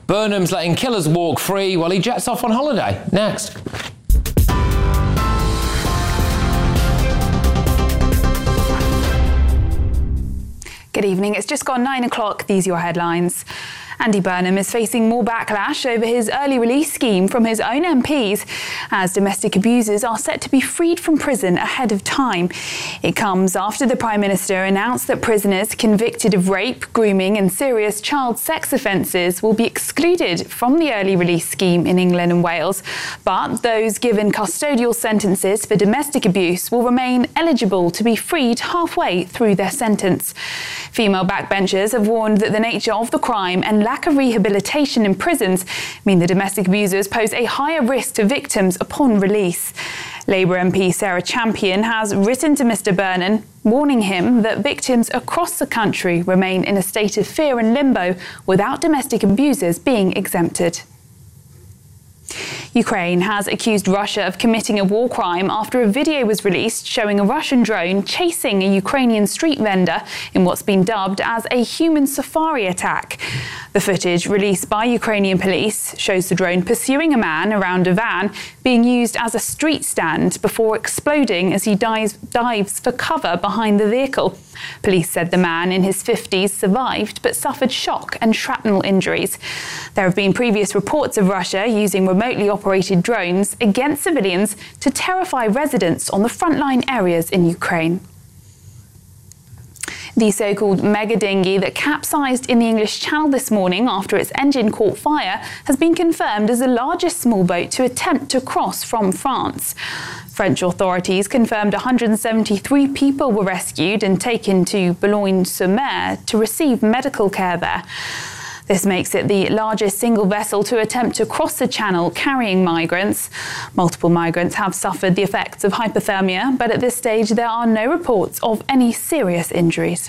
Burnham's letting killers walk free while he jets off on holiday. Next. Good evening. It's just gone 9 o'clock. These are your headlines. Andy Burnham is facing more backlash over his early release scheme from his own MPs as domestic abusers are set to be freed from prison ahead of time. It comes after the Prime Minister announced that prisoners convicted of rape, grooming and serious child sex offences will be excluded from the early release scheme in England and Wales, but those given custodial sentences for domestic abuse will remain eligible to be freed halfway through their sentence. Female backbenchers have warned that the nature of the crime and lack of rehabilitation in prisons mean the domestic abusers pose a higher risk to victims upon release. Labour MP Sarah Champion has written to Mr Burnham, warning him that victims across the country remain in a state of fear and limbo without domestic abusers being exempted. Ukraine has accused Russia of committing a war crime after a video was released showing a Russian drone chasing a Ukrainian street vendor in what's been dubbed as a human safari attack. The footage released by Ukrainian police shows the drone pursuing a man around a van being used as a street stand before exploding as he dives for cover behind the vehicle. Police said the man in his 50s survived but suffered shock and shrapnel injuries. There have been previous reports of Russia using remotely operated drones against civilians to terrify residents on the frontline areas in Ukraine. The so-called mega dinghy that capsized in the English Channel this morning after its engine caught fire has been confirmed as the largest small boat to attempt to cross from France. French authorities confirmed 173 people were rescued and taken to Boulogne-sur-Mer to receive medical care there. This makes it the largest single vessel to attempt to cross the channel carrying migrants. Multiple migrants have suffered the effects of hypothermia, but at this stage there are no reports of any serious injuries.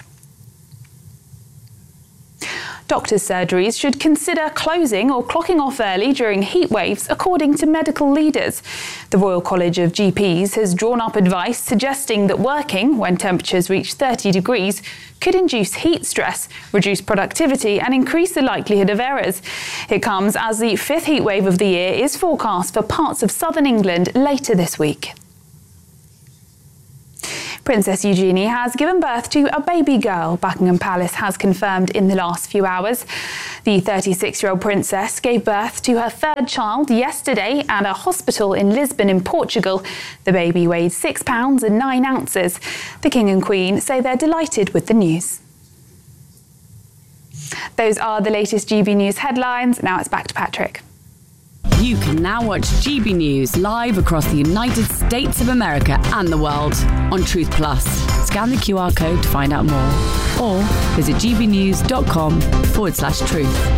Doctors' surgeries should consider closing or clocking off early during heat waves, according to medical leaders. The Royal College of GPs has drawn up advice suggesting that working when temperatures reach 30 degrees could induce heat stress, reduce productivity and increase the likelihood of errors. It comes as the fifth heat wave of the year is forecast for parts of southern England later this week. Princess Eugenie has given birth to a baby girl, Buckingham Palace has confirmed in the last few hours. The 36-year-old princess gave birth to her third child yesterday at a hospital in Lisbon in Portugal. The baby weighed 6 pounds and 9 ounces. The King and Queen say they're delighted with the news. Those are the latest GB News headlines. Now it's back to Patrick. You can now watch GB News live across the United States of America and the world on Truth Plus. Scan the QR code to find out more or visit gbnews.com/truth.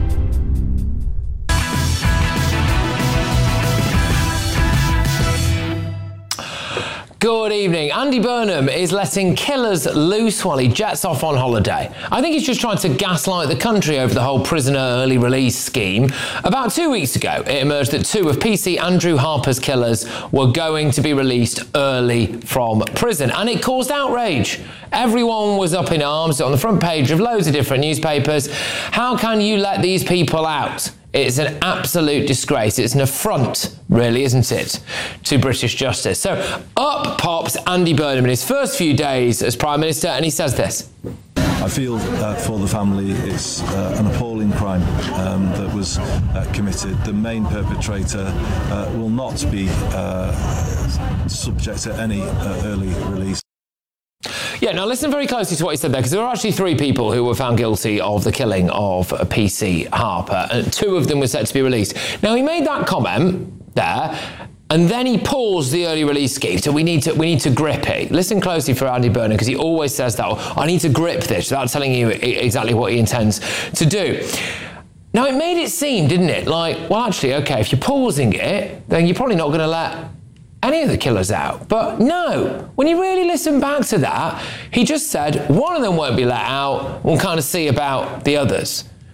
Good evening. Andy Burnham is letting killers loose while he jets off on holiday. I think he's just trying to gaslight the country over the whole prisoner early release scheme. About 2 weeks ago, it emerged that 2 of PC Andrew Harper's killers were going to be released early from prison, and it caused outrage. Everyone was up in arms on the front page of loads of different newspapers. How can you let these people out? It's an absolute disgrace. It's an affront, really, isn't it, to British justice? So up pops Andy Burnham in his first few days as Prime Minister, and he says this. I feel for the family it's an appalling crime that was committed. The main perpetrator will not be subject to any early release. Yeah, now listen very closely to what he said there, because there were actually 3 people who were found guilty of the killing of PC Harper, and 2 of them were set to be released. Now, he made that comment there, and then he paused the early release scheme, so we need to grip it. Listen closely for Andy Burnham, because he always says that, I need to grip this, without telling you exactly what he intends to do. Now, it made it seem, didn't it, like, well, actually, OK, if you're pausing it, then you're probably not going to let any of the killers out. But no, when you really listen back to that, he just said one of them won't be let out. We'll kind of see about the others.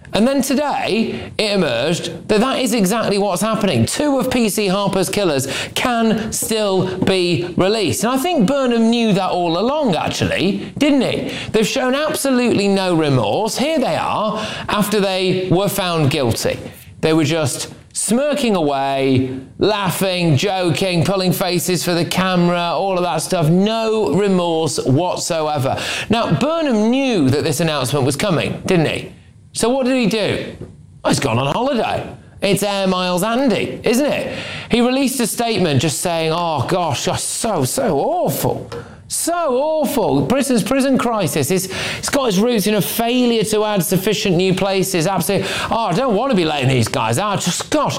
And then today, it emerged that that is exactly what's happening. 2 of PC Harper's killers can still be released. And I think Burnham knew that all along, actually, didn't he? They've shown absolutely no remorse. Here they are, after they were found guilty. They were just smirking away, laughing, joking, pulling faces for the camera, all of that stuff. No remorse whatsoever. Now, Burnham knew that this announcement was coming, didn't he? So what did he do? Well, he's gone on holiday. It's Air Miles Andy, isn't it? He released a statement just saying, oh gosh, so awful. So awful. Britain's prison crisis. It's got its roots in a failure to add sufficient new places. Absolutely. Oh, I don't want to be letting these guys out. Just, gosh,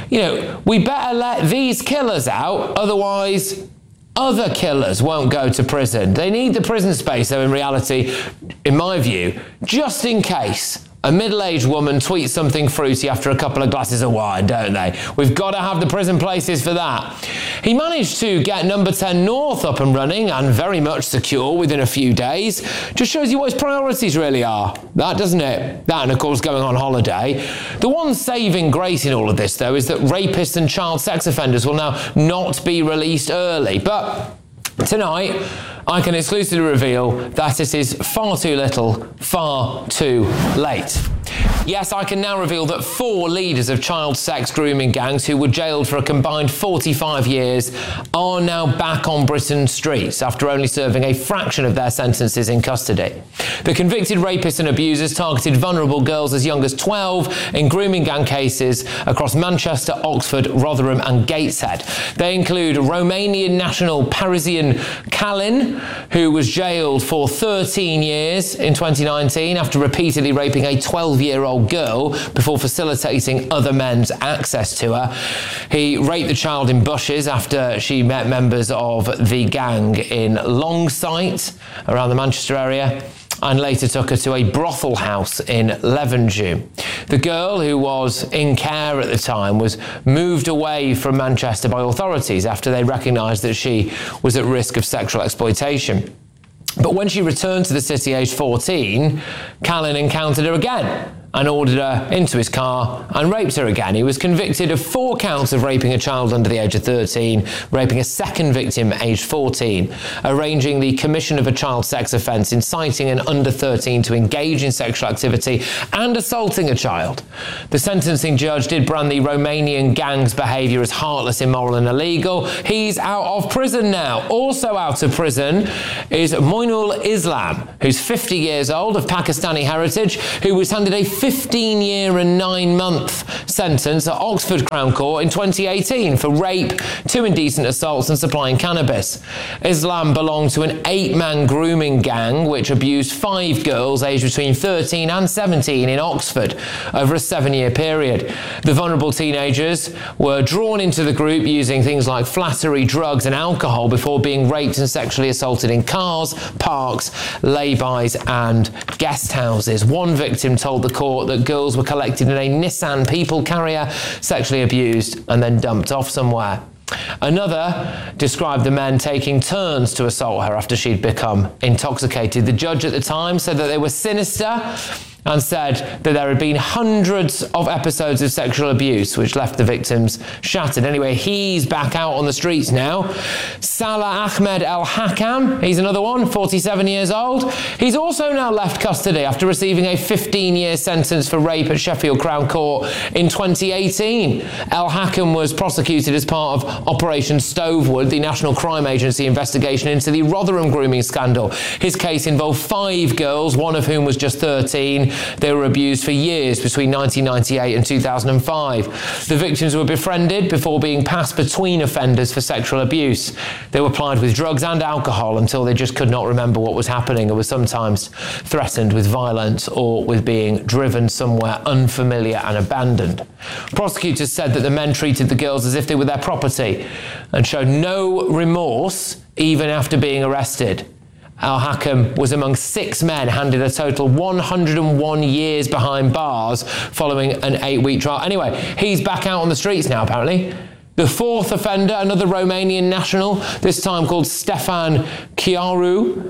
we better let these killers out, otherwise other killers won't go to prison. They need the prison space, though, in reality, in my view, just in case a middle-aged woman tweets something fruity after a couple of glasses of wine, don't they? We've got to have the prison places for that. He managed to get number 10 North up and running and very much secure within a few days. Just shows you what his priorities really are. That, doesn't it? That, and of course, going on holiday. The one saving grace in all of this, though, is that rapists and child sex offenders will now not be released early. But tonight, I can exclusively reveal that it is far too little, far too late. Yes, I can now reveal that 4 leaders of child sex grooming gangs who were jailed for a combined 45 years are now back on Britain's streets after only serving a fraction of their sentences in custody. The convicted rapists and abusers targeted vulnerable girls as young as 12 in grooming gang cases across Manchester, Oxford, Rotherham and Gateshead. They include Romanian national Parisian Kalin, who was jailed for 13 years in 2019 after repeatedly raping a 12-year-old girl before facilitating other men's access to her. He raped the child in Bushes after she met members of the gang in Longsight around the Manchester area, and later took her to a brothel house in Levenshulme. The girl, who was in care at the time, was moved away from Manchester by authorities after they recognised that she was at risk of sexual exploitation. But when she returned to the city aged 14, Callan encountered her again and ordered her into his car and raped her again. He was convicted of 4 counts of raping a child under the age of 13, raping a second victim aged 14, arranging the commission of a child sex offence, inciting an under 13 to engage in sexual activity, and assaulting a child. The sentencing judge did brand the Romanian gang's behaviour as heartless, immoral and illegal. He's out of prison now. Also out of prison is Moinul Islam, who's 50 years old, of Pakistani heritage, who was handed a 15-year and 9-month sentence at Oxford Crown Court in 2018 for rape, 2 indecent assaults and supplying cannabis. Islam belonged to an 8-man grooming gang which abused 5 girls aged between 13 and 17 in Oxford over a 7-year period. The vulnerable teenagers were drawn into the group using things like flattery, drugs and alcohol before being raped and sexually assaulted in cars, parks, lay-bys and guest houses. One victim told the court that girls were collected in a Nissan people carrier, sexually abused and then dumped off somewhere. Another described the men taking turns to assault her after she'd become intoxicated. The judge at the time said that they were sinister and said that there had been hundreds of episodes of sexual abuse which left the victims shattered. Anyway, he's back out on the streets now. Salah Ahmed El-Hakam, he's another one, 47 years old. He's also now left custody after receiving a 15-year sentence for rape at Sheffield Crown Court in 2018. El-Hakam was prosecuted as part of Operation Stovewood, the National Crime Agency investigation into the Rotherham grooming scandal. His case involved 5 girls, one of whom was just 13. They were abused for years between 1998 and 2005. The victims were befriended before being passed between offenders for sexual abuse. They were plied with drugs and alcohol until they just could not remember what was happening and were sometimes threatened with violence or with being driven somewhere unfamiliar and abandoned. Prosecutors said that the men treated the girls as if they were their property and showed no remorse even after being arrested. El-Hakam was among 6 men handed a total 101 years behind bars following an 8-week trial. Anyway, he's back out on the streets now, apparently. The 4th offender, another Romanian national, this time called Stefan Chiaru.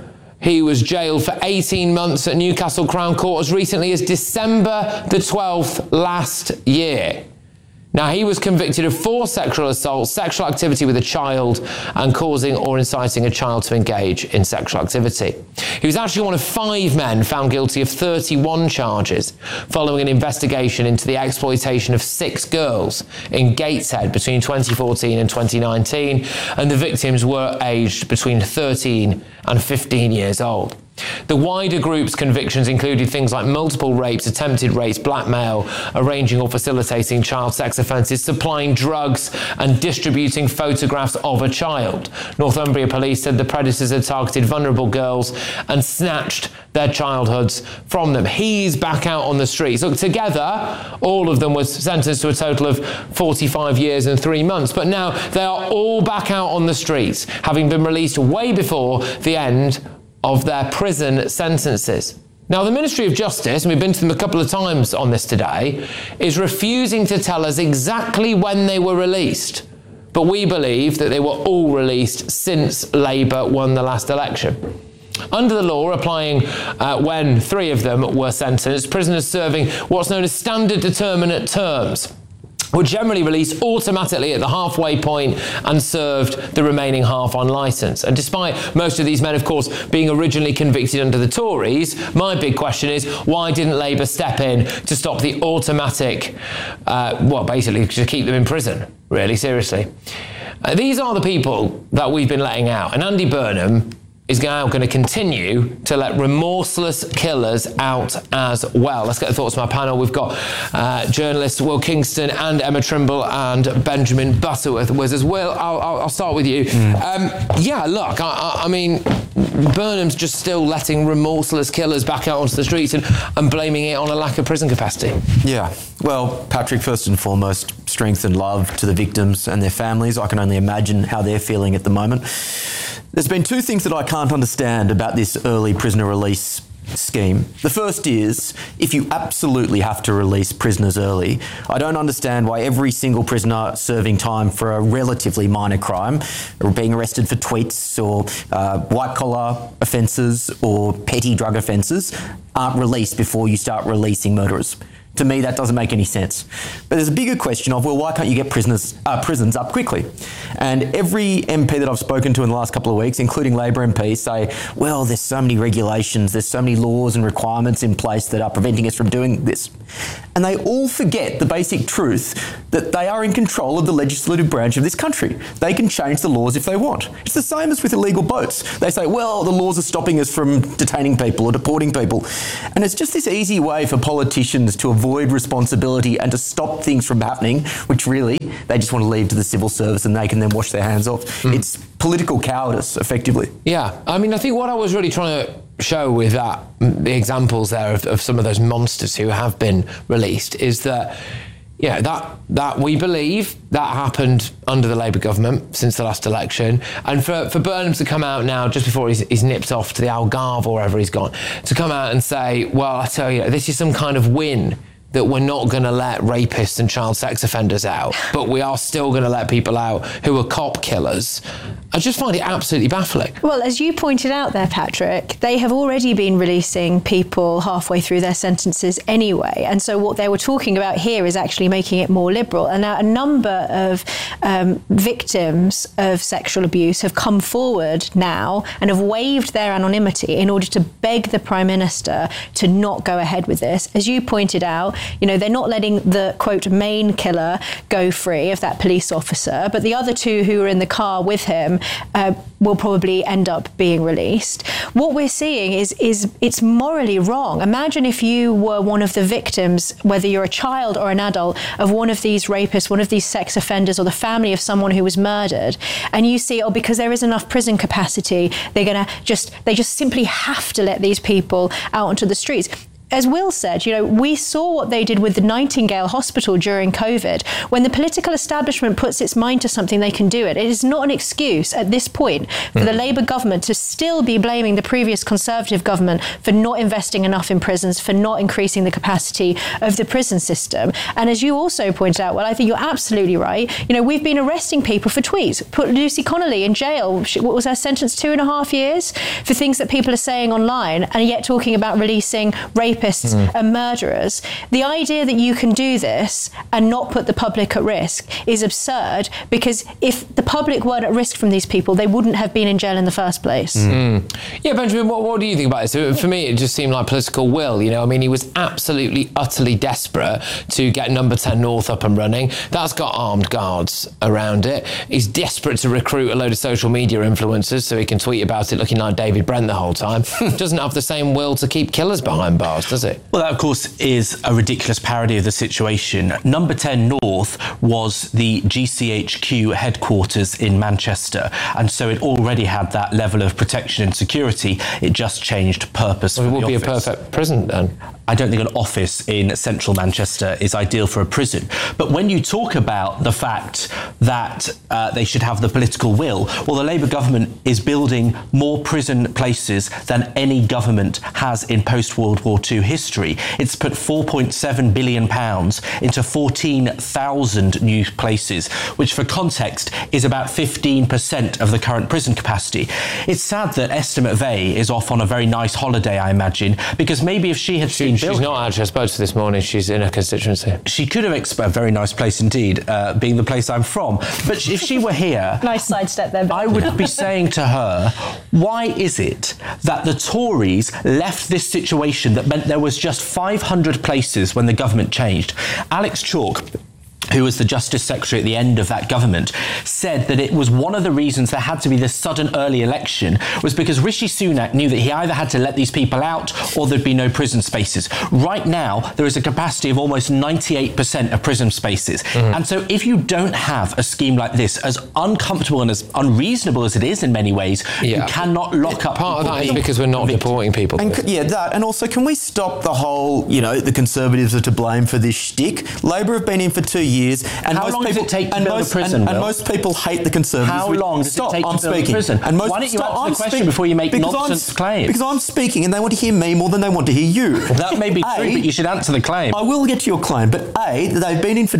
He was jailed for 18 months at Newcastle Crown Court as recently as December the 12th last year. Now, he was convicted of 4 sexual assaults, sexual activity with a child, and causing or inciting a child to engage in sexual activity. He was actually one of 5 men found guilty of 31 charges following an investigation into the exploitation of 6 girls in Gateshead between 2014 and 2019, and the victims were aged between 13 and 15 years old. The wider group's convictions included things like multiple rapes, attempted rapes, blackmail, arranging or facilitating child sex offences, supplying drugs and distributing photographs of a child. Northumbria Police said the predators had targeted vulnerable girls and snatched their childhoods from them. He's back out on the streets. Look, together, all of them were sentenced to a total of 45 years and 3 months, but now they are all back out on the streets, having been released way before the end of their prison sentences. Now, the Ministry of Justice, and we've been to them a couple of times on this today, is refusing to tell us exactly when they were released. But we believe that they were all released since Labour won the last election. Under the law applying when 3 of them were sentenced, prisoners serving what's known as standard determinate terms were generally released automatically at the halfway point and served the remaining half on licence. And despite most of these men, of course, being originally convicted under the Tories, my big question is, why didn't Labour step in to stop the automatic, basically to keep them in prison, really, seriously? These are the people that we've been letting out, and Andy Burnham is now going to continue to let remorseless killers out as well. Let's get the thoughts from our panel. We've got journalists Will Kingston and Emma Trimble and Benjamin Butterworth with us. Will, I'll start with you. I mean, Burnham's just still letting remorseless killers back out onto the streets and blaming it on a lack of prison capacity. Yeah. Well, Patrick, first and foremost, strength and love to the victims and their families. I can only imagine how they're feeling at the moment. There's been 2 things that I can't understand about this early prisoner release scheme. The first is, if you absolutely have to release prisoners early, I don't understand why every single prisoner serving time for a relatively minor crime, or being arrested for tweets or white-collar offences or petty drug offences, aren't released before you start releasing murderers. To me, that doesn't make any sense. But there's a bigger question of, well, why can't you get prisons up quickly? And every MP that I've spoken to in the last couple of weeks, including Labor MPs, say, well, there's so many regulations, there's so many laws and requirements in place that are preventing us from doing this. And they all forget the basic truth that they are in control of the legislative branch of this country. They can change the laws if they want. It's the same as with illegal boats. They say, well, the laws are stopping us from detaining people or deporting people. And it's just this easy way for politicians to avoid responsibility and to stop things from happening, which really they just want to leave to the civil service and they can then wash their hands off. It's political cowardice, effectively. Yeah, I mean, I think what I was really trying to show with that, the examples there of some of those monsters who have been released, is that, yeah, that we believe that happened under the Labour government since the last election. And for Burnham to come out now, just before he's nipped off to the Algarve or wherever he's gone, to come out and say, well, I tell you, this is some kind of win, that we're not going to let rapists and child sex offenders out, but we are still going to let people out who are cop killers. I just find it absolutely baffling. Well, as you pointed out there, Patrick, they have already been releasing people halfway through their sentences anyway. And so what they were talking about here is actually making it more liberal. And now a number of victims of sexual abuse have come forward now and have waived their anonymity in order to beg the Prime Minister to not go ahead with this. As you pointed out, you know, they're not letting the, quote, main killer go free of that police officer, but the other 2 who were in the car with him will probably end up being released. What we're seeing is it's morally wrong. Imagine if you were one of the victims, whether you're a child or an adult, of one of these rapists, one of these sex offenders, or the family of someone who was murdered, and you see, because there is enough prison capacity, they just simply have to let these people out onto the streets. as Will said, we saw what they did with the Nightingale Hospital during COVID. When the political establishment puts its mind to something, they can do it. It is not an excuse at this point for the Labour government to still be blaming the previous Conservative government for not investing enough in prisons, for not increasing the capacity of the prison system. And as you also pointed out, well, I think you're absolutely right. We've been arresting people for tweets. Put Lucy Connolly in jail. What was her sentence? 2.5 years for things that people are saying online, and yet talking about releasing rapists and murderers. The idea that you can do this and not put the public at risk is absurd, because if the public weren't at risk from these people, they wouldn't have been in jail in the first place. Yeah, Benjamin, what do you think about this? For me, it just seemed like political will. He was absolutely, utterly desperate to get Number 10 North up and running. That's got armed guards around it. He's desperate to recruit a load of social media influencers so he can tweet about it looking like David Brent the whole time. Doesn't have the same will to keep killers behind bars, does it? Well, that, of course, is a ridiculous parody of the situation. Number 10 North was the GCHQ headquarters in Manchester, and so it already had that level of protection and security. It just changed purpose for the office. It would be a perfect prison then. I don't think an office in central Manchester is ideal for a prison. But when you talk about the fact that they should have the political will, well, the Labour government is building more prison places than any government has in post-World War II history. It's put £4.7 billion into 14,000 new places, which for context is about 15% of the current prison capacity. It's sad that Esther McVey is off on a very nice holiday, I imagine, because maybe if she had seen... She's not actually. I spoke to her this morning. She's in her constituency. She could have a very nice place indeed, being the place I'm from. But if she were here... Nice sidestep there. I would be saying to her, why is it that the Tories left this situation that meant there was just 500 places when the government changed? Alex Chalk, who was the Justice Secretary at the end of that government, said that it was one of the reasons there had to be this sudden early election was because Rishi Sunak knew that he either had to let these people out or there'd be no prison spaces. Right now, there is a capacity of almost 98% of prison spaces. And so if you don't have a scheme like this, as uncomfortable and as unreasonable as it is in many ways, you cannot lock up Part of that is because we're not deporting people. And that. And also, can we stop the whole, the Conservatives are to blame for this shtick? Labour have been in for 2 years. And how long does it take to build a prison? And most people hate the Conservatives. How long does it take to build a prison? Why don't you answer the question before you make nonsense claims? Because I'm speaking and they want to hear me more than they want to hear you. Well, that may be true, but you should answer the claim. I will get to your claim, but they've been in for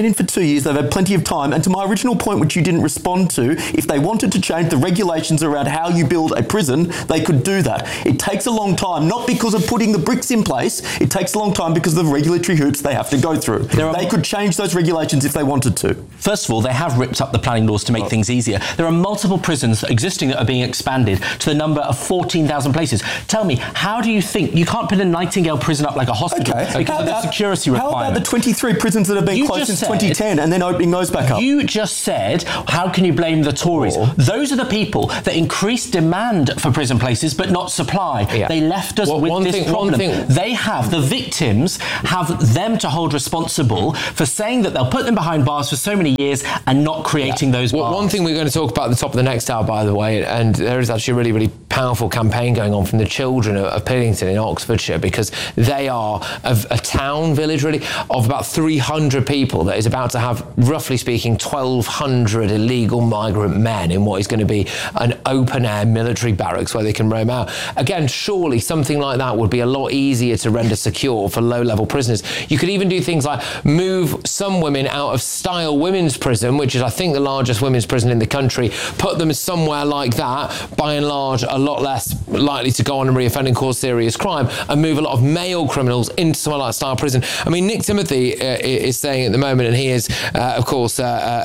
2 years. They've had plenty of time. And to my original point, which you didn't respond to, if they wanted to change the regulations around how you build a prison, they could do that. It takes a long time, not because of putting the bricks in place. It takes a long time because of the regulatory hoops they have to go through. They could change those regulations if they wanted to. First of all, they have ripped up the planning laws to make things easier. There are multiple prisons existing that are being expanded to the number of 14,000 places. Tell me, how do you think you can't put a Nightingale prison up like a hospital because of the security requirement? How about the 23 prisons that have been closed since 2010 and then opening those back up? You just said, how can you blame the Tories? Those are the people that increased demand for prison places but not supply. They left us with this problem. The victims have them to hold responsible for saying that they'll put them behind bars for so many years and not creating those bars. One thing we're going to talk about at the top of the next hour, by the way, and there is actually a really, really powerful campaign going on from the children of Pillington in Oxfordshire, because they are a town, village really, of about 300 people that is about to have, roughly speaking, 1,200 illegal migrant men in what is going to be an open-air military barracks where they can roam out. Again, surely something like that would be a lot easier to render secure for low-level prisoners. You could even do things like move some women out of Style Women's Prison, which is, I think, the largest women's prison in the country, put them somewhere like that, by and large, a lot less likely to go on and reoffend and cause serious crime, and move a lot of male criminals into somewhere like Style Prison. I mean, Nick Timothy is saying at the moment, and he is, of course,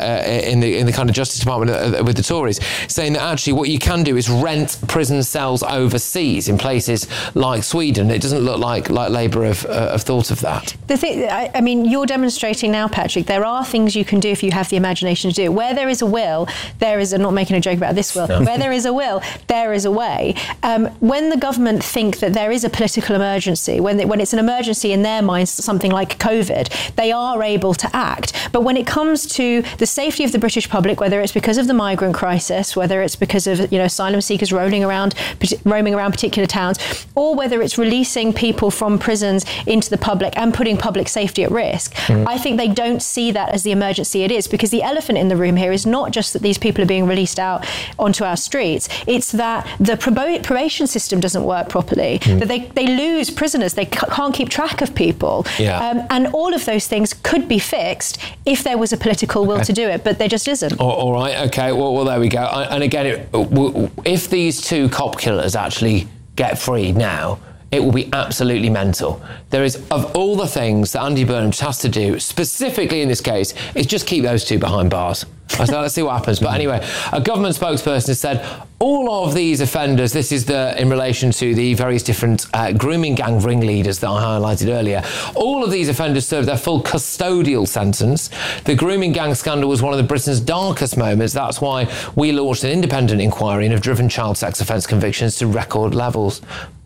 in the kind of Justice Department with the Tories, saying that actually what you can do is rent prison cells overseas in places like Sweden. It doesn't look like Labour have thought of that. The thing, I mean, you're demonstrating now, Patrick, there are things you can do if you have the imagination to do it. Where there is a will, there is, I'm not making a joke about this will, where there is a will, there is a way. way. When the government think that there is a political emergency, when it's an emergency in their minds, something like COVID, they are able to act. But when it comes to the safety of the British public, whether it's because of the migrant crisis, whether it's because of asylum seekers roaming around particular towns, or whether it's releasing people from prisons into the public and putting public safety at risk, I think they don't see that as the emergency it is, because the elephant in the room here is not just that these people are being released out onto our streets, it's that the probation system doesn't work properly, that they lose prisoners, they can't keep track of people, and all of those things could be fixed if there was a political will to do it, but there just isn't. All right, okay, well there we go. And again, if these two cop killers actually get freed now, it will be absolutely mental. There is, of all the things that Andy Burnham just has to do, specifically in this case, is just keep those two behind bars. Let's see what happens. But anyway, a government spokesperson has said all of these offenders, this is in relation to the various different grooming gang ringleaders that I highlighted earlier, all of these offenders served their full custodial sentence. The grooming gang scandal was one of Britain's darkest moments. That's why we launched an independent inquiry and have driven child sex offence convictions to record levels.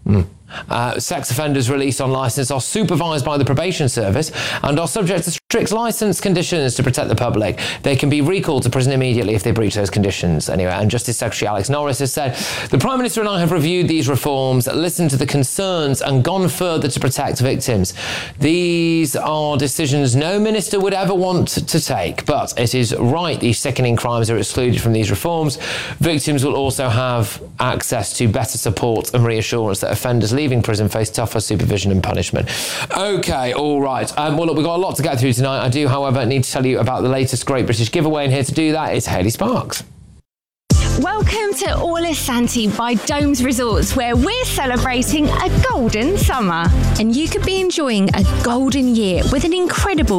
Sex offenders released on licence are supervised by the probation service and are subject to strict licence conditions to protect the public. They can be recalled to prison immediately if they breach those conditions. Anyway, and Justice Secretary Alex Norris has said, the Prime Minister and I have reviewed these reforms, listened to the concerns and gone further to protect victims. These are decisions no minister would ever want to take, but it is right these sickening crimes are excluded from these reforms. Victims will also have access to better support and reassurance that offenders leaving prison face tougher supervision and punishment. Okay, all right. Well, look, we've got a lot to get through tonight. I do, however, need to tell you about the latest Great British Giveaway, and here to do that is Hayley Sparks. Welcome to Orlisanti by Domes Resorts, where we're celebrating a golden summer. And you could be enjoying a golden year with an incredible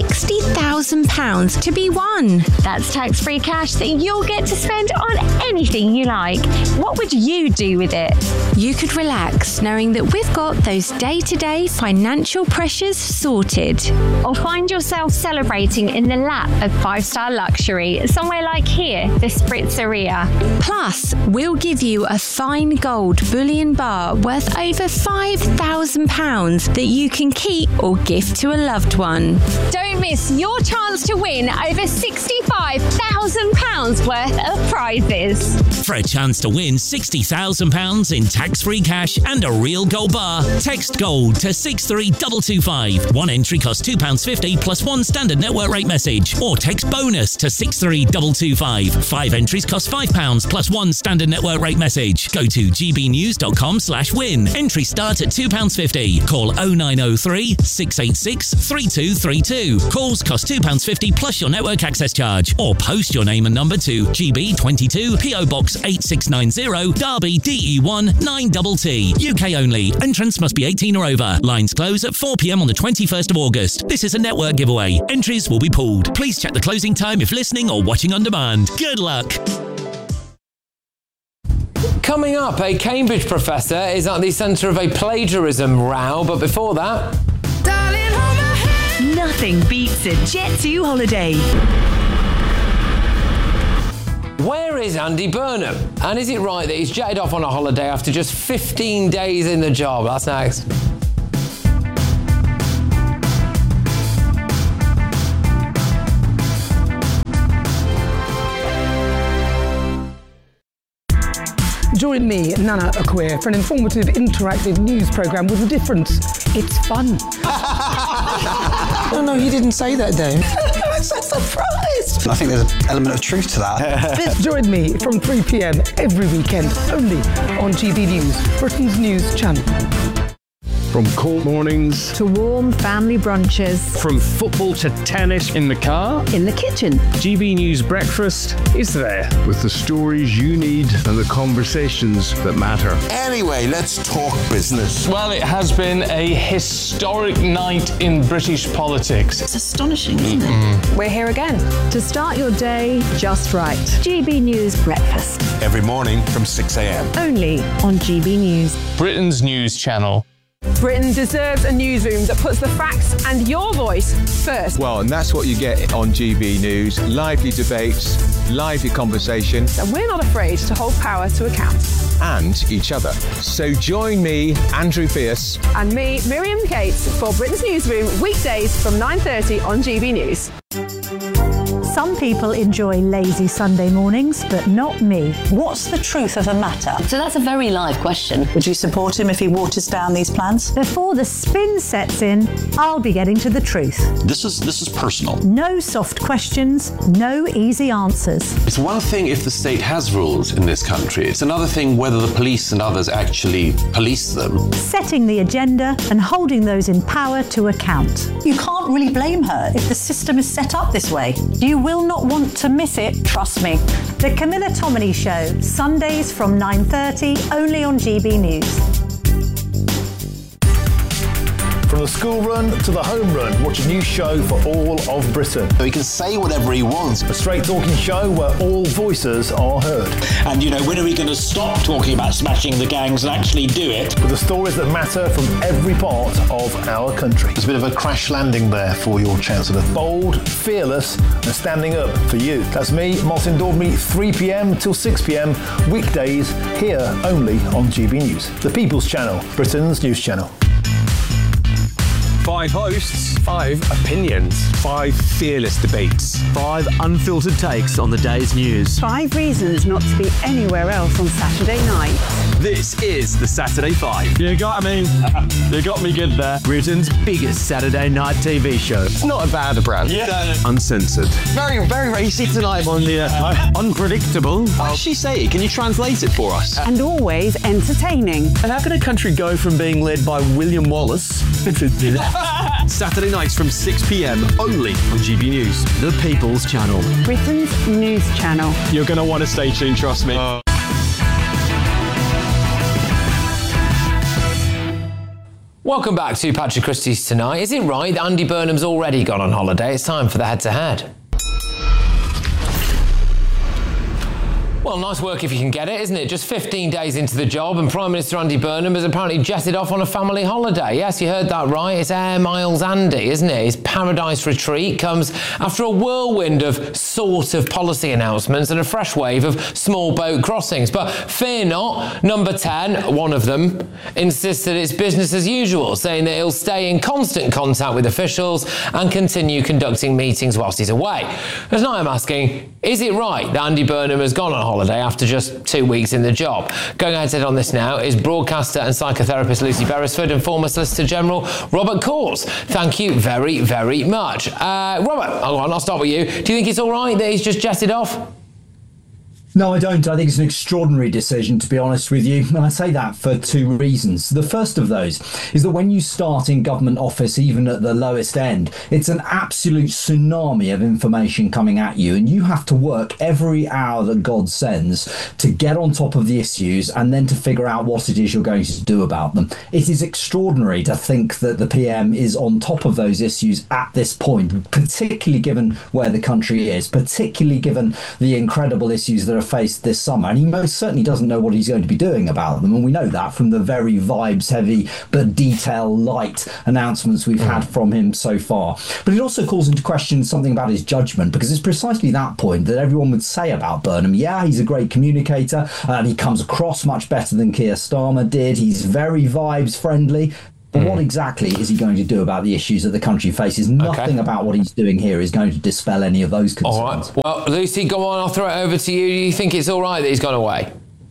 £60,000 to be won. That's tax-free cash that you'll get to spend on anything you like. What would you do with it? You could relax knowing that we've got those day-to-day financial pressures sorted. Or find yourself celebrating in the lap of five-star luxury, somewhere like here, the Spritzeria. Plus, we'll give you a fine gold bullion bar worth over £5,000 that you can keep or gift to a loved one. Don't miss your chance to win over £65,000 worth of prizes. For a chance to win £60,000 in tax-free cash and a real gold bar, text GOLD to 63225. One entry costs £2.50 plus one standard network rate message. Or text BONUS to 63225. 5 entries cost £5 plus one standard network rate message. Go to gbnews.com/win. Entry start at £2.50. Call 0903 686 3232. Calls cost £2.50 plus your network access charge. Or post your name and number to GB22 PO Box 8690 Derby DE1 9TT. UK only. Entrance must be 18 or over. Lines close at 4 p.m. on the 21st of August. This is a network giveaway. Entries will be pulled. Please check the closing time if listening or watching on demand. Good luck. Coming up, a Cambridge professor is at the centre of a plagiarism row, but before that... Nothing beats a Jet2 holiday. Where is Andy Burnham? And is it right that he's jetted off on a holiday after just 15 days in the job? That's next. Join me, Nana Akwe, for an informative, interactive news programme with a difference. It's fun. No, he didn't say that, Dave. I'm so surprised. I think there's an element of truth to that. Join me from 3 p.m. every weekend, only on GB News, Britain's news channel. From cold mornings to warm family brunches. From football to tennis in the car. In the kitchen. GB News Breakfast is there with the stories you need and the conversations that matter. Anyway, let's talk business. Well, it has been a historic night in British politics. It's astonishing, isn't it? We're here again to start your day just right. GB News Breakfast. Every morning from 6 a.m. Only on GB News. Britain's news channel. Britain deserves a newsroom that puts the facts and your voice first. Well, and that's what you get on GB News. Lively debates, lively conversation. And we're not afraid to hold power to account. And each other. So join me, Andrew Pierce. And me, Miriam Cates, for Britain's Newsroom, weekdays from 9:30 on GB News. Some people enjoy lazy Sunday mornings, but not me. What's the truth of the matter? So that's a very live question. Would you support him if he waters down these plans? Before the spin sets in, I'll be getting to the truth. This is personal. No soft questions, no easy answers. It's one thing if the state has rules in this country. It's another thing whether the police and others actually police them. Setting the agenda and holding those in power to account. You can't really blame her if the system is set up this way. You will not want to miss it, trust me. The Camilla Tominey Show, Sundays from 9:30, only on GB News. From the school run to the home run, watch a new show for all of Britain. He can say whatever he wants. A straight talking show where all voices are heard. And, when are we going to stop talking about smashing the gangs and actually do it? With the stories that matter from every part of our country. There's a bit of a crash landing there for your Chancellor. Bold, fearless and standing up for you. That's me, Martin Daubney, 3 p.m. till 6 p.m, weekdays, here only on GB News. The People's Channel, Britain's news channel. 5 hosts, 5 opinions, 5 fearless debates, 5 unfiltered takes on the day's news. 5 reasons not to be anywhere else on Saturday night. This is the Saturday 5. You got me good there. Britain's biggest Saturday night TV show. It's not a bad brand. Yeah. Uncensored. Very, very racy tonight. On the unpredictable. What did she say? Can you translate it for us? And always entertaining. And how can a country go from being led by William Wallace Saturday nights from 6 p.m. only on GB News, the People's Channel. Britain's news channel. You're going to want to stay tuned, trust me. Welcome back to Patrick Christie's Tonight. Is it right that Andy Burnham's already gone on holiday? It's time for the head-to-head. Well, nice work if you can get it, isn't it? Just 15 days into the job and Prime Minister Andy Burnham has apparently jetted off on a family holiday. Yes, you heard that right. It's Air Miles Andy, isn't it? His paradise retreat comes after a whirlwind of sort of policy announcements and a fresh wave of small boat crossings. But fear not, number 10, one of them, insists that it's business as usual, saying that he'll stay in constant contact with officials and continue conducting meetings whilst he's away. As now I'm asking, is it right that Andy Burnham has gone on holiday after just 2 weeks in the job? Going ahead on this now is broadcaster and psychotherapist Lucy Beresford and former Solicitor General Robert Courts. Thank you very, very much. Robert, I'll start with you. Do you think it's all right that he's just jetted off? No, I don't. I think it's an extraordinary decision, to be honest with you. And I say that for 2 reasons. The first of those is that when you start in government office, even at the lowest end, it's an absolute tsunami of information coming at you. And you have to work every hour that God sends to get on top of the issues and then to figure out what it is you're going to do about them. It is extraordinary to think that the PM is on top of those issues at this point, particularly given where the country is, particularly given the incredible issues that are faced this summer, and he most certainly doesn't know what he's going to be doing about them, and we know that from the very vibes heavy but detail light announcements we've had from him so far. But it also calls into question something about his judgment, because it's precisely that point that everyone would say about Burnham. Yeah, he's a great communicator, and he comes across much better than Keir Starmer did. He's very vibes friendly. But what exactly is he going to do about the issues that the country faces? Nothing about what he's doing here is going to dispel any of those concerns. All right. Well, Lucy, go on. I'll throw it over to you. Do you think it's all right that he's gone away?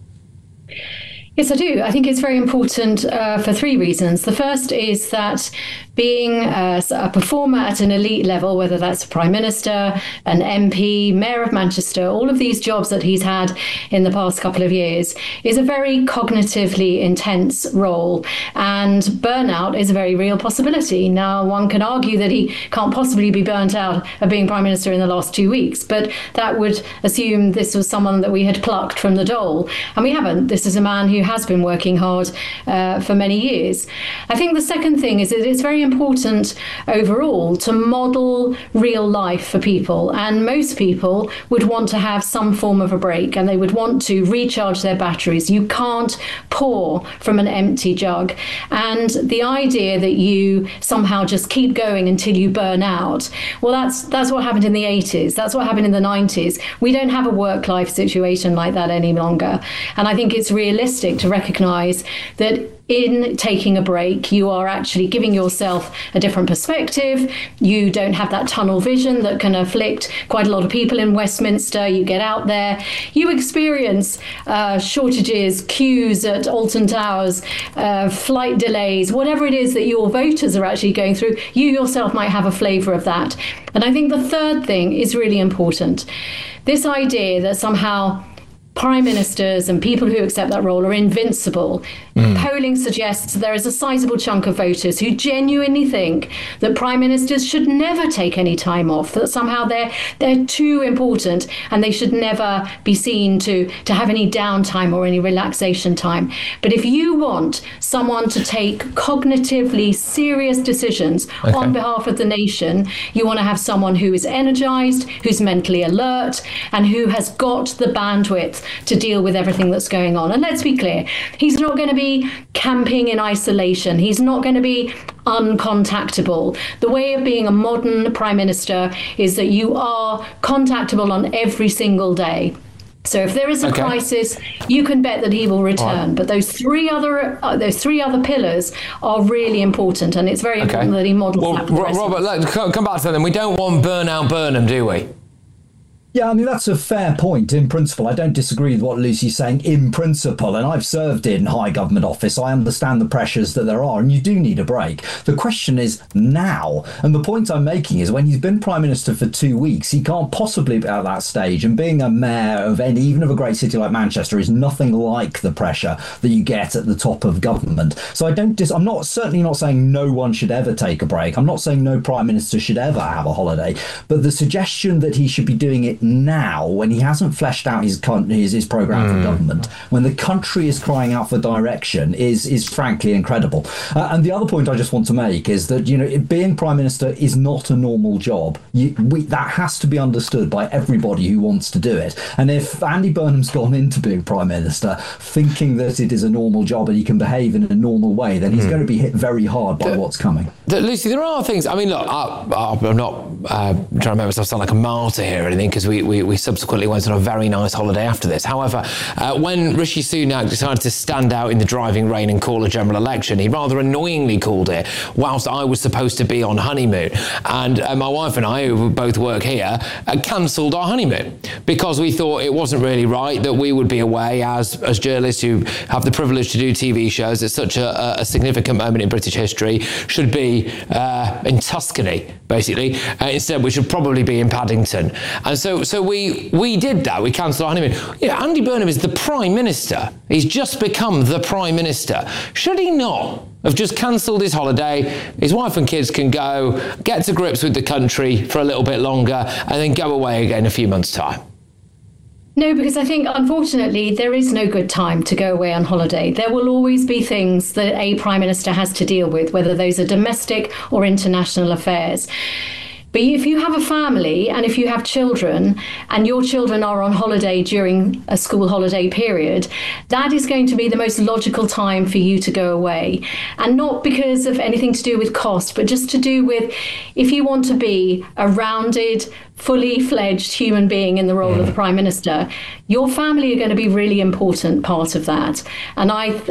Yes, I do. I think it's very important for 3 reasons. The first is that being a performer at an elite level, whether that's a Prime Minister, an MP, Mayor of Manchester, all of these jobs that he's had in the past couple of years, is a very cognitively intense role. And burnout is a very real possibility. Now, one can argue that he can't possibly be burnt out of being Prime Minister in the last 2 weeks, but that would assume this was someone that we had plucked from the dole. And we haven't. This is a man who has been working hard for many years. I think the second thing is that it's very important overall to model real life for people. And most people would want to have some form of a break, and they would want to recharge their batteries. You can't pour from an empty jug. And the idea that you somehow just keep going until you burn out, well, that's what happened in the 80s. That's what happened in the 90s. We don't have a work-life situation like that any longer. And I think it's realistic to recognise that in taking a break, you are actually giving yourself a different perspective. You don't have that tunnel vision that can afflict quite a lot of people in Westminster. You get out there, you experience shortages, queues at Alton Towers, flight delays, whatever it is that your voters are actually going through. You yourself might have a flavour of that. And I think the third thing is really important. This idea that somehow prime ministers and people who accept that role are invincible. Polling suggests there is a sizable chunk of voters who genuinely think that prime ministers should never take any time off, that somehow they're too important and they should never be seen to have any downtime or any relaxation time. But if you want someone to take cognitively serious decisions on behalf of the nation, you want to have someone who is energized, who's mentally alert, and who has got the bandwidth to deal with everything that's going on. And let's be clear, he's not going to be camping in isolation. He's not going to be uncontactable. The way of being a modern prime minister is that you are contactable on every single day. So if there is a crisis, you can bet that he will return. But those three other pillars are really important, and it's very important that he models that. Robert, let's come back to that then. We don't want burnout Burnham, do we? Yeah, I mean, that's a fair point in principle. I don't disagree with what Lucy's saying in principle, and I've served in high government office. I understand the pressures that there are, and you do need a break. The question is now, and the point I'm making is when he's been Prime Minister for 2 weeks, he can't possibly be at that stage, and being a mayor of even of a great city like Manchester is nothing like the pressure that you get at the top of government. So I'm certainly not saying no one should ever take a break. I'm not saying no Prime Minister should ever have a holiday, but the suggestion that he should be doing it now, when he hasn't fleshed out his programme for government, when the country is crying out for direction, is frankly incredible. And the other point I just want to make is that, being Prime Minister is not a normal job. That has to be understood by everybody who wants to do it. And if Andy Burnham's gone into being Prime Minister thinking that it is a normal job and he can behave in a normal way, then he's going to be hit very hard by what's coming. Lucy, there are things, I mean, look, I'm not trying to make myself sound like a martyr here or anything, because we subsequently went on a very nice holiday after this. However, when Rishi Sunak decided to stand out in the driving rain and call a general election, he rather annoyingly called it whilst I was supposed to be on honeymoon. And my wife and I, who both work here, cancelled our honeymoon because we thought it wasn't really right that we would be away as journalists who have the privilege to do TV shows at such a significant moment in British history, should be in Tuscany, basically. Instead, we should probably be in Paddington. And so we did that. We cancelled our honeymoon. Andy Burnham is the Prime Minister. He's just become the Prime Minister. Should he not have just cancelled his holiday? His wife and kids can go, get to grips with the country for a little bit longer, and then go away again in a few months' time. No, because I think, unfortunately, there is no good time to go away on holiday. There will always be things that a Prime Minister has to deal with, whether those are domestic or international affairs. But if you have a family and if you have children and your children are on holiday during a school holiday period, that is going to be the most logical time for you to go away. And not because of anything to do with cost, but just to do with if you want to be a rounded, fully fledged human being in the role of the Prime Minister, your family are going to be a really important part of that. And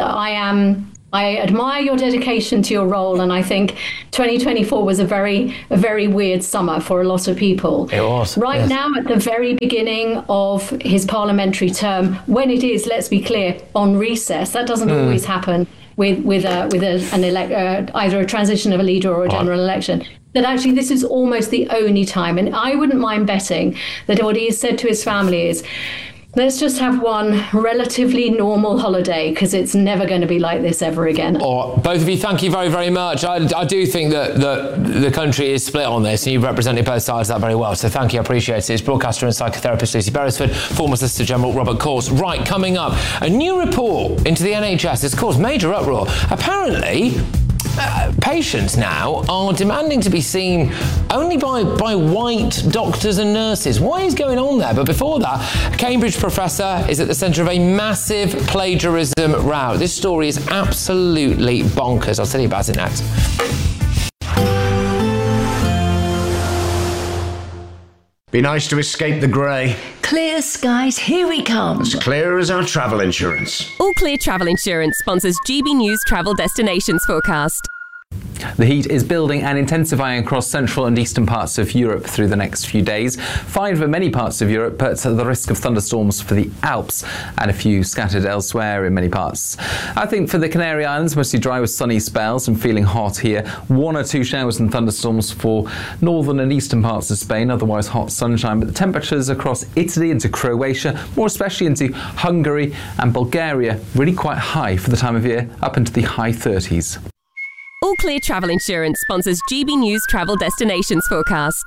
I admire your dedication to your role, and I think 2024 was a very weird summer for a lot of people. It was. Right now, at the very beginning of his parliamentary term, when it is, let's be clear, on recess, that doesn't always happen with either a transition of a leader or a general election. That actually this is almost the only time, and I wouldn't mind betting that what he has said to his family is, let's just have one relatively normal holiday, because it's never going to be like this ever again. Both of you, thank you very, very much. I do think that the country is split on this, and you've represented both sides of that very well. So thank you, I appreciate it. It's broadcaster and psychotherapist Lucy Beresford, former Solicitor General Robert Course. Right, coming up, a new report into the NHS has caused major uproar. Apparently, Patients now are demanding to be seen only by white doctors and nurses. What is going on there? But before that, a Cambridge professor is at the centre of a massive plagiarism row. This story is absolutely bonkers. I'll tell you about it next. Be nice to escape the grey. Clear skies, here we come. As clear as our travel insurance. All Clear Travel Insurance sponsors GB News Travel Destinations Forecast. The heat is building and intensifying across central and eastern parts of Europe through the next few days. Fine for many parts of Europe, but the risk of thunderstorms for the Alps and a few scattered elsewhere in many parts. I think for the Canary Islands, mostly dry with sunny spells and feeling hot here. 1 or 2 showers and thunderstorms for northern and eastern parts of Spain, otherwise hot sunshine. But the temperatures across Italy into Croatia, more especially into Hungary and Bulgaria, really quite high for the time of year, up into the high 30s. All Clear Travel Insurance sponsors GB News Travel Destinations Forecast.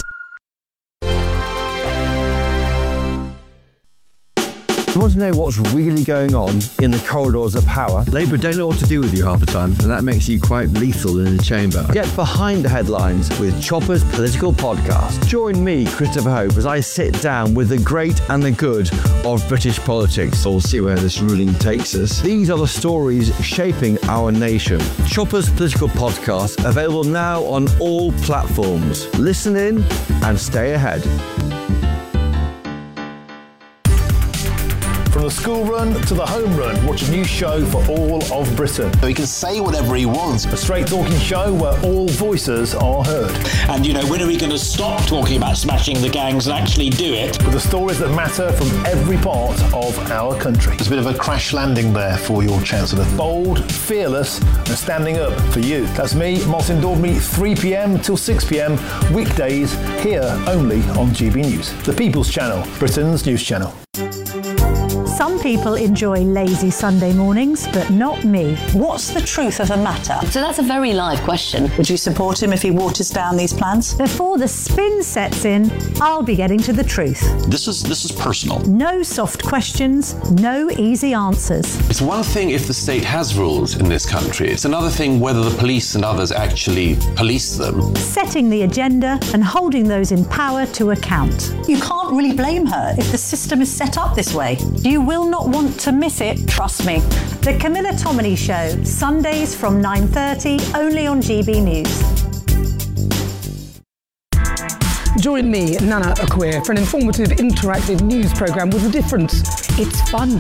You want to know what's really going on in the corridors of power? Labour don't know what to do with you half the time, and that makes you quite lethal in the chamber. Get behind the headlines with Chopper's Political Podcast. Join me, Christopher Hope, as I sit down with the great and the good of British politics. We'll see where this ruling takes us. These are the stories shaping our nation. Chopper's Political Podcast, available now on all platforms. Listen in and stay ahead. From the school run to the home run, watch a new show for all of Britain. So he can say whatever he wants. A straight talking show where all voices are heard. And, you know, when are we going to stop talking about smashing the gangs and actually do it? With the stories that matter from every part of our country. There's a bit of a crash landing there for your Chancellor. Bold, fearless and standing up for you. That's me, Martin Daubney, 3pm till 6pm, weekdays, here only on GB News. The People's Channel, Britain's news channel. Some people enjoy lazy Sunday mornings, but not me. What's the truth of the matter? So that's a very live question. Would you support him if he waters down these plans? Before the spin sets in, I'll be getting to the truth. This is personal. No soft questions, no easy answers. It's one thing if the state has rules in this country. It's another thing whether the police and others actually police them. Setting the agenda and holding those in power to account. You can't really blame her if the system is set up this way. You will not want to miss it, trust me. The Camilla Tominey Show, Sundays from 9:30, only on GB News. Join me, Nana Akweer, for an informative, interactive news programme with a difference. It's fun.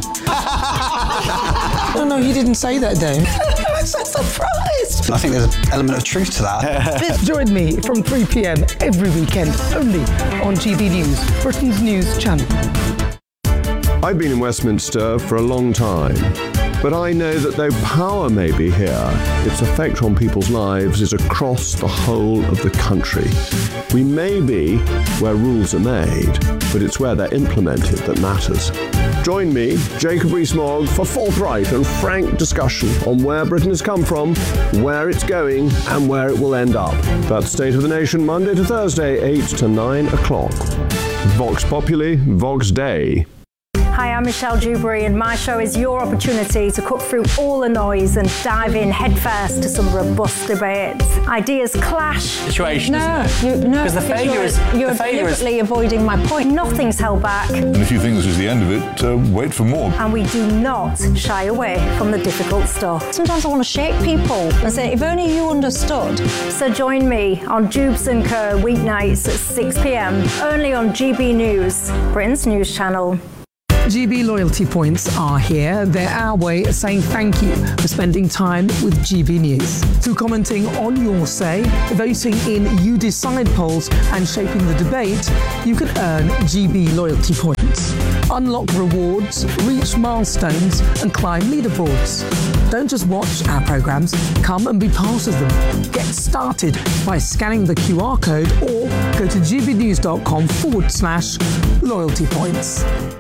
No, you didn't say that, Dave. I'm so surprised. I think there's an element of truth to that. Join me from 3pm every weekend, only on GB News, Britain's news channel. I've been in Westminster for a long time, but I know that though power may be here, its effect on people's lives is across the whole of the country. We may be where rules are made, but it's where they're implemented that matters. Join me, Jacob Rees-Mogg, for forthright and frank discussion on where Britain has come from, where it's going, and where it will end up. That's State of the Nation, Monday to Thursday, 8 to 9 o'clock. Vox Populi, Vox Dei. Hi, I'm Michelle Dewberry, and my show is your opportunity to cut through all the noise and dive in headfirst to some robust debates. Ideas clash. Situation. Because you're deliberately avoiding my point. Nothing's held back. And if you think this is the end of it, wait for more. And we do not shy away from the difficult stuff. Sometimes I want to shake people and say, if only you understood. So join me on Jubes & Co. weeknights at 6pm, only on GB News, Britain's news channel. GB loyalty points are here. They're our way of saying thank you for spending time with GB News. Through commenting on your say, voting in You Decide polls and shaping the debate, you can earn GB loyalty points. Unlock rewards, reach milestones and climb leaderboards. Don't just watch our programmes, come and be part of them. Get started by scanning the QR code or go to gbnews.com/loyalty points.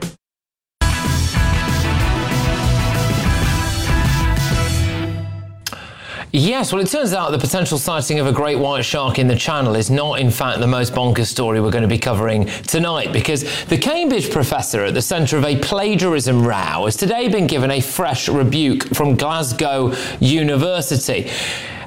Yes, well, it turns out the potential sighting of a great white shark in the Channel is not, in fact, the most bonkers story we're going to be covering tonight, because the Cambridge professor at the centre of a plagiarism row has today been given a fresh rebuke from Glasgow University.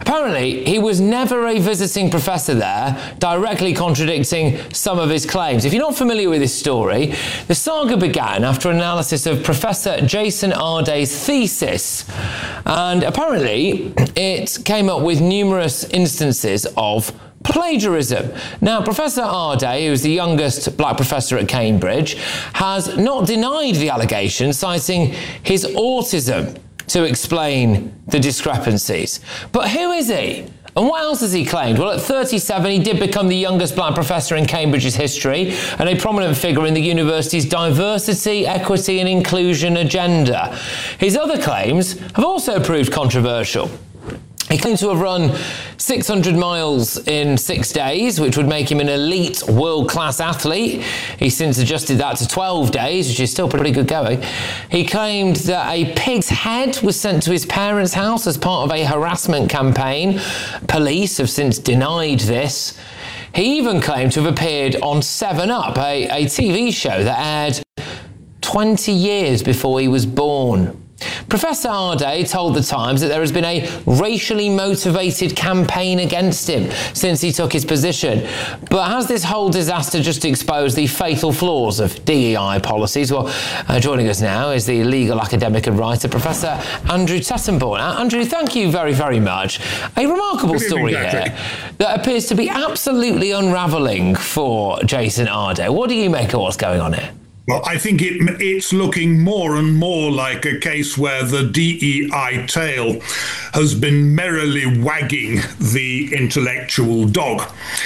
Apparently, he was never a visiting professor there, directly contradicting some of his claims. If you're not familiar with this story, the saga began after analysis of Professor Jason Arday's thesis. And apparently, it came up with numerous instances of plagiarism. Now, Professor Arday, who is the youngest black professor at Cambridge, has not denied the allegation, citing his autism to explain the discrepancies. But who is he? And what else has he claimed? Well, at 37, he did become the youngest black professor in Cambridge's history and a prominent figure in the university's diversity, equity and inclusion agenda. His other claims have also proved controversial. He claimed to have run 600 miles in 6 days, which would make him an elite world-class athlete. He's since adjusted that to 12 days, which is still pretty good going. He claimed that a pig's head was sent to his parents' house as part of a harassment campaign. Police have since denied this. He even claimed to have appeared on 7up, a TV show that aired 20 years before he was born. Professor Arday told The Times that there has been a racially motivated campaign against him since he took his position. But has this whole disaster just exposed the fatal flaws of DEI policies? Well, joining us now is the legal academic and writer, Professor Andrew Tettenborn. Andrew, thank you very, very much. A remarkable story here that appears to be absolutely unravelling for Jason Arday. What do you make of what's going on here? Well, I think it's looking more and more like a case where the DEI tail has been merrily wagging the intellectual dog.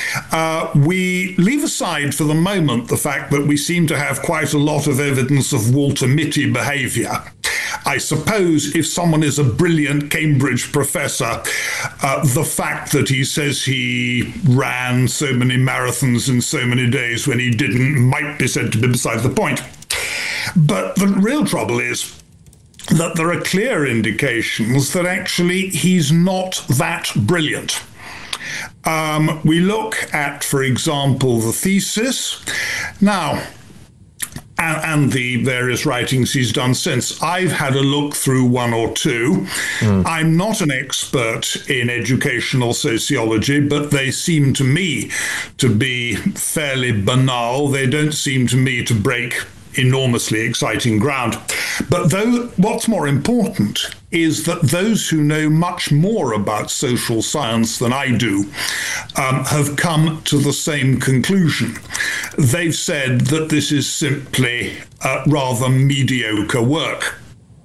We leave aside for the moment the fact that we seem to have quite a lot of evidence of Walter Mitty behaviour. I suppose if someone is a brilliant Cambridge professor, the fact that he says he ran so many marathons in so many days when he didn't might be said to be beside the point. But the real trouble is that there are clear indications that actually he's not that brilliant. We look at, for example, the thesis. Now, and the various writings he's done since. I've had a look through one or two. I'm not an expert in educational sociology, but they seem to me to be fairly banal. They don't seem to me to break enormously exciting ground. But what's more important is that those who know much more about social science than I do have come to the same conclusion. They've said that this is simply rather mediocre work.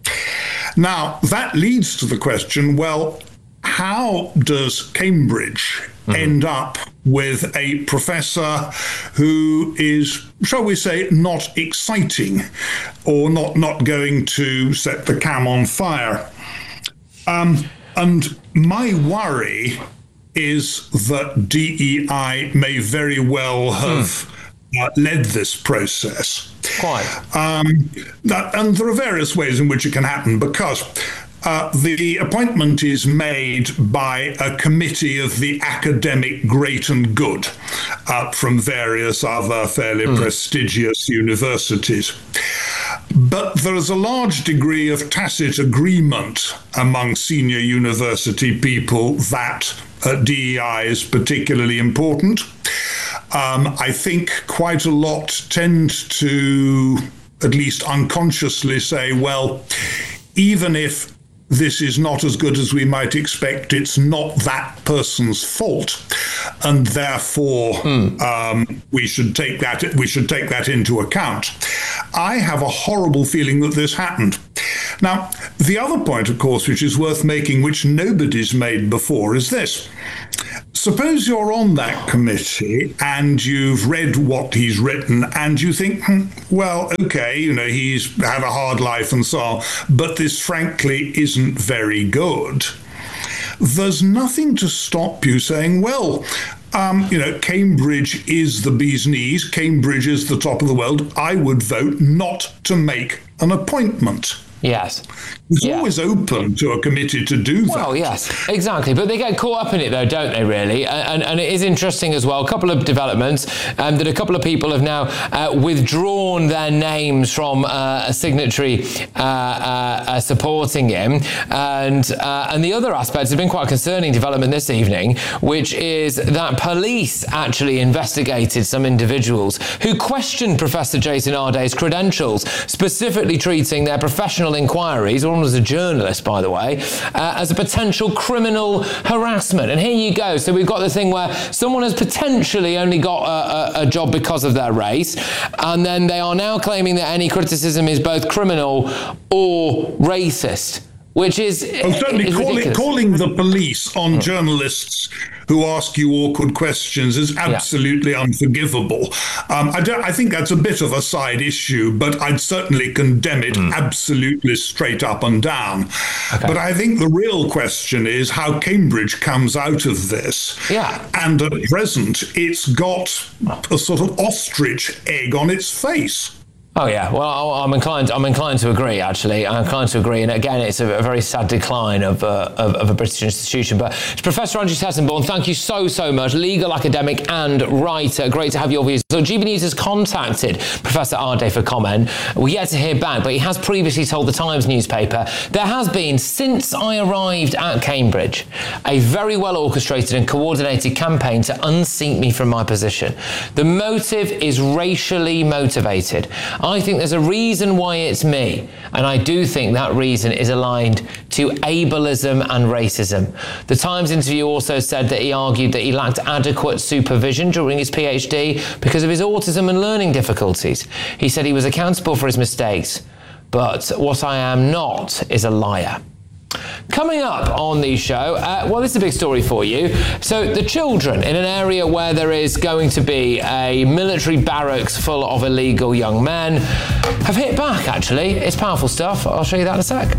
Now, that leads to the question, well, how does Cambridge end up with a professor who is, shall we say, not exciting or not going to set the cam on fire? And my worry is that DEI may very well have led this process. Quite. And there are various ways in which it can happen, because the appointment is made by a committee of the academic great and good from various other fairly prestigious universities. But there is a large degree of tacit agreement among senior university people that DEI is particularly important. I think quite a lot tend to, at least unconsciously, say, well, even if this is not as good as we might expect, it's not that person's fault, and therefore we should take that into account. I have a horrible feeling that this happened. Now, the other point, of course, which is worth making, which nobody's made before, is this. Suppose you're on that committee and you've read what he's written and you think, well, okay, he's had a hard life and so on, but this frankly isn't very good. There's nothing to stop you saying, well, Cambridge is the bee's knees, Cambridge is the top of the world. I would vote not to make an appointment. Yes. It's always open to a committee to do that. Well, yes, exactly. But they get caught up in it, though, don't they, really? And it is interesting as well. A couple of developments that a couple of people have now withdrawn their names from a signatory supporting him. And the other aspect has been quite a concerning development this evening, which is that police actually investigated some individuals who questioned Professor Jason Arday's credentials, specifically treating their professional inquiries, one was a journalist, by the way, as a potential criminal harassment. And here you go. So we've got the thing where someone has potentially only got a job because of their race, and then they are now claiming that any criticism is both criminal or racist. Which is certainly calling the police on journalists who ask you awkward questions is absolutely unforgivable. I think that's a bit of a side issue, but I'd certainly condemn it absolutely straight up and down. Okay. But I think the real question is how Cambridge comes out of this. Yeah. And at present, it's got a sort of ostrich egg on its face. Oh yeah, well, I'm inclined to agree. Actually, I'm inclined to agree, and again, it's a very sad decline of a British institution. But Professor Andrew Sessenborn, thank you so much, legal academic and writer. Great to have your views. So GB News has contacted Professor Arday for comment. We're yet to hear back, but he has previously told the Times newspaper there has been, since I arrived at Cambridge, a very well orchestrated and coordinated campaign to unseat me from my position. The motive is racially motivated. I think there's a reason why it's me, and I do think that reason is aligned to ableism and racism. The Times interview also said that he argued that he lacked adequate supervision during his PhD because of his autism and learning difficulties. He said he was accountable for his mistakes, but what I am not is a liar. Coming up on the show, well, this is a big story for you. So the children in an area where there is going to be a military barracks full of illegal young men have hit back, actually. It's powerful stuff. I'll show you that in a sec.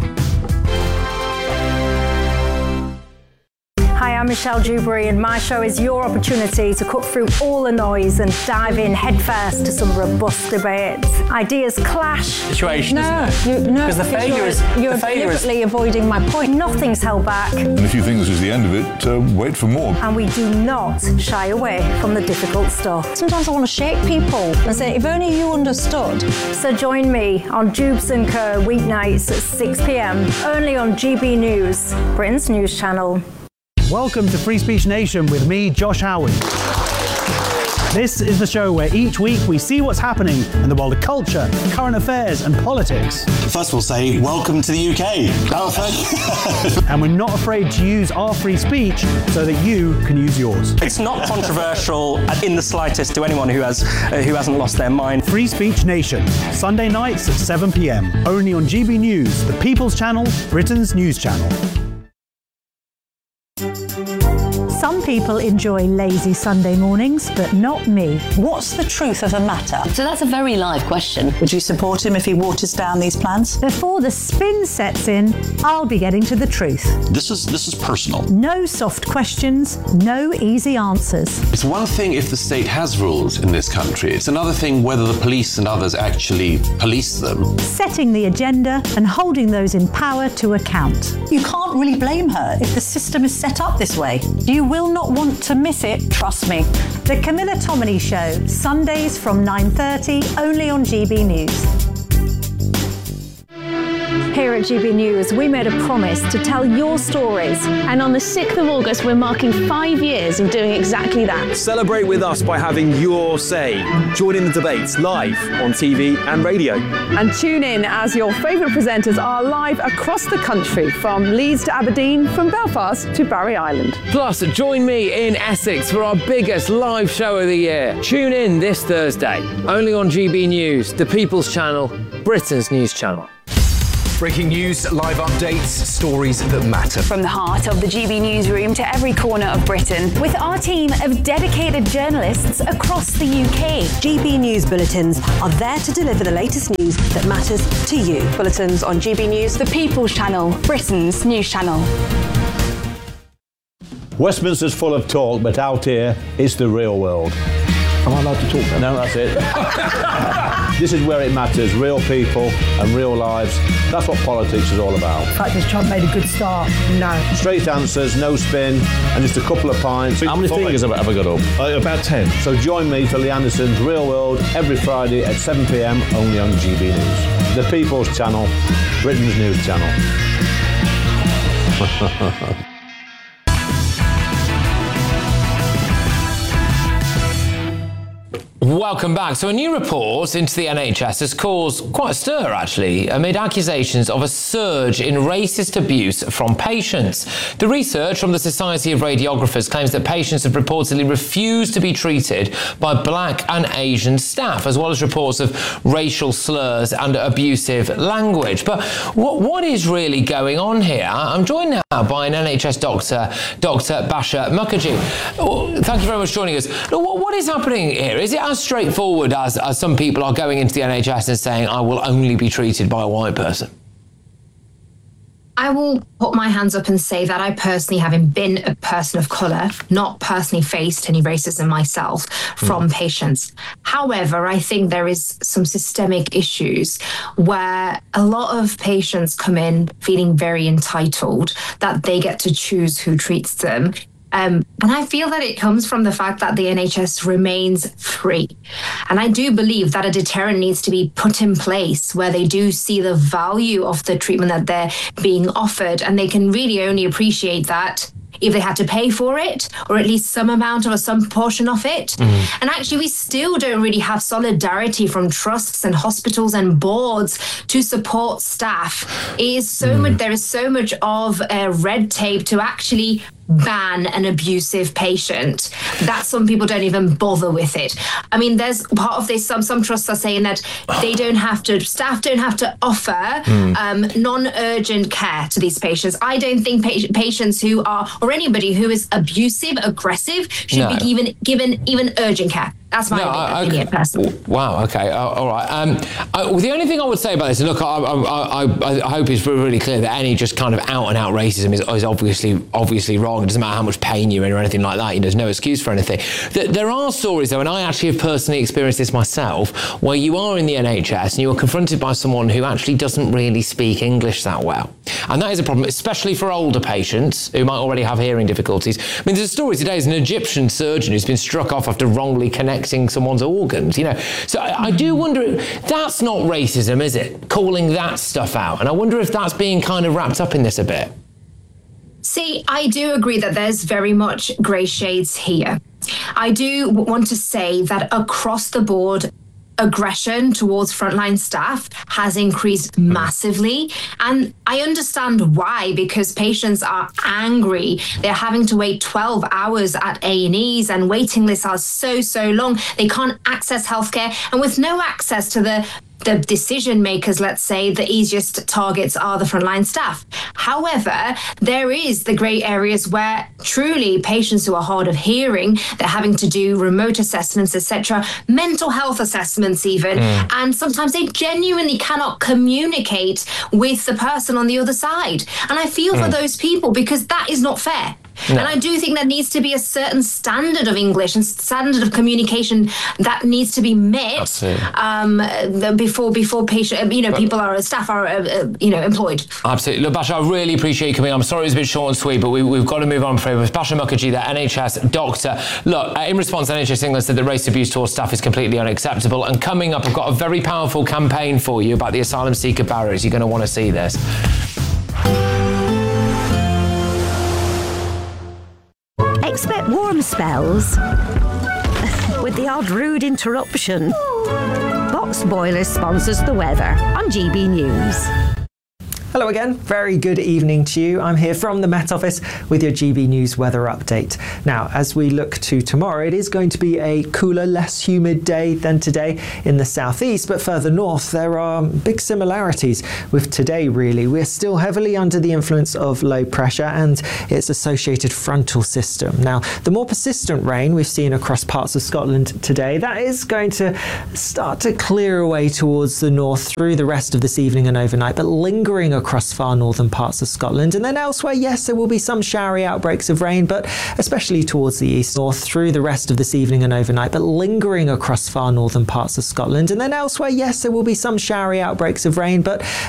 Hi, I'm Michelle Dewberry, and my show is your opportunity to cut through all the noise and dive in headfirst to some robust debates. Ideas clash. Situation, isn't it? Because the failure is you're deliberately avoiding my point. Nothing's held back. And if you think this is the end of it, wait for more. And we do not shy away from the difficult stuff. Sometimes I want to shake people and say, if only you understood. So join me on Jubes and Kerr weeknights at 6 p.m. only on GB News, Britain's news channel. Welcome to Free Speech Nation with me, Josh Howard. This is the show where each week we see what's happening in the world of culture, current affairs and politics. First we'll say, welcome to the UK. And we're not afraid to use our free speech so that you can use yours. It's not controversial in the slightest to anyone who hasn't lost their mind. Free Speech Nation, Sunday nights at 7 p.m. only on GB News, the People's Channel, Britain's news channel. Some people enjoy lazy Sunday mornings, but not me. What's the truth of the matter? So that's a very live question. Would you support him if he waters down these plans? Before the spin sets in, I'll be getting to the truth. This is personal. No soft questions, no easy answers. It's one thing if the state has rules in this country. It's another thing whether the police and others actually police them. Setting the agenda and holding those in power to account. You can't really blame her if the system is set up this way. You will not want to miss it, trust me. The Camilla Tominey Show, Sundays from 9:30, only on GB News. Here at GB News, we made a promise to tell your stories. And on the 6th of August, we're marking 5 years of doing exactly that. Celebrate with us by having your say. Join in the debates live on TV and radio. And tune in as your favourite presenters are live across the country, from Leeds to Aberdeen, from Belfast to Barry Island. Plus, join me in Essex for our biggest live show of the year. Tune in this Thursday, only on GB News, the People's Channel, Britain's news channel. Breaking news, live updates, stories that matter. From the heart of the GB newsroom to every corner of Britain, with our team of dedicated journalists across the UK. GB News bulletins are there to deliver the latest news that matters to you. Bulletins on GB News, the People's Channel, Britain's news channel. Westminster's full of talk, but out here, it's the real world. Am I allowed to talk now? No, that's it. This is where it matters, real people and real lives. That's what politics is all about. In fact, has Trump made a good start? No. Straight answers, no spin, and just a couple of pints. How many fingers have I got up? About 10. So join me for Lee Anderson's Real World every Friday at 7 p.m. only on GB News. The People's Channel, Britain's news channel. Welcome back. So a new report into the NHS has caused quite a stir, actually, amid accusations of a surge in racist abuse from patients. The research from the Society of Radiographers claims that patients have reportedly refused to be treated by black and Asian staff, as well as reports of racial slurs and abusive language. But what is really going on here? I'm joined now by an NHS doctor, Dr. Basha Mukherjee. Thank you very much for joining us. What is happening here? Is it as straightforward as some people are going into the NHS and saying, I will only be treated by a white person? I will put my hands up and say that I personally, having been a person of colour, not personally faced any racism myself from patients. However, I think there is some systemic issues where a lot of patients come in feeling very entitled that they get to choose who treats them. And I feel that it comes from the fact that the NHS remains free. And I do believe that a deterrent needs to be put in place where they do see the value of the treatment that they're being offered, and they can really only appreciate that if they had to pay for it, or at least some amount or some portion of it. And actually, we still don't really have solidarity from trusts and hospitals and boards to support staff. It is so much, there is so much of red tape to actually ban an abusive patient that some people don't even bother with it. I mean, there's part of this, some trusts are saying that staff don't have to offer non-urgent care to these patients. I don't think patients who are, or anybody who is abusive, aggressive, should be given even urgent care. That's my opinion, personally. Wow, okay, all right. The only thing I would say about this, and look, I hope it's really clear that any just kind of out-and-out racism is obviously wrong. It doesn't matter how much pain you're in or anything like that. There's no excuse for anything. There are stories, though, and I actually have personally experienced this myself, where you are in the NHS and you are confronted by someone who actually doesn't really speak English that well. And that is a problem, especially for older patients who might already have hearing difficulties. I mean, there's a story today, there's an Egyptian surgeon who's been struck off after wrongly connecting someone's organs, So I do wonder, that's not racism, is it? Calling that stuff out. And I wonder if that's being kind of wrapped up in this a bit. See, I do agree that there's very much grey shades here. I do want to say that across the board, aggression towards frontline staff has increased massively. And I understand why, because patients are angry. They're having to wait 12 hours at A&Es, and waiting lists are so long. They can't access healthcare. And with no access to the decision makers, let's say, the easiest targets are the frontline staff. However, there is the grey areas where truly patients who are hard of hearing, they're having to do remote assessments, etc., mental health assessments even, and sometimes they genuinely cannot communicate with the person on the other side. And I feel for those people, because that is not fair. No. And I do think there needs to be a certain standard of English and standard of communication that needs to be met before patient, people staff are employed. Absolutely. Look, Basha, I really appreciate you coming. I'm sorry it's a bit short and sweet, but we've got to move on. With Basha Mukherjee, the NHS doctor. Look, in response, NHS England said that race abuse towards staff is completely unacceptable. And coming up, I've got a very powerful campaign for you about the asylum seeker barriers. You're going to want to see this. Expect warm spells with the odd rude interruption. Box Boilers sponsors the weather on GB News. Hello again, very good evening to you. I'm here from the Met Office with your GB News weather update. Now, as we look to tomorrow, it is going to be a cooler, less humid day than today in the southeast, but further north there are big similarities with today, really. We're still heavily under the influence of low pressure and its associated frontal system. Now, the more persistent rain we've seen across parts of Scotland today, that is going to start to clear away towards the north through the rest of this evening and overnight, but lingering across far northern parts of Scotland. And then elsewhere, yes, there will be some showery outbreaks of rain, but especially towards the east, north, through the rest of this evening and overnight, but lingering across far northern parts of Scotland. And then elsewhere, yes, there will be some showery outbreaks of rain, but